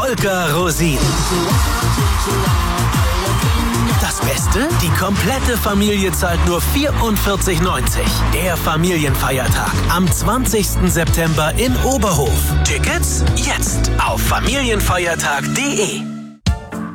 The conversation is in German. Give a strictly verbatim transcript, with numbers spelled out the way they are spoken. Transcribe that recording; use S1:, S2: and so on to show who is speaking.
S1: Volker Rosin. Das Beste? Die komplette Familie zahlt nur vierundvierzig neunzig. Der Familienfeiertag am zwanzigsten September in Oberhof. Tickets jetzt auf familienfeiertag punkt de.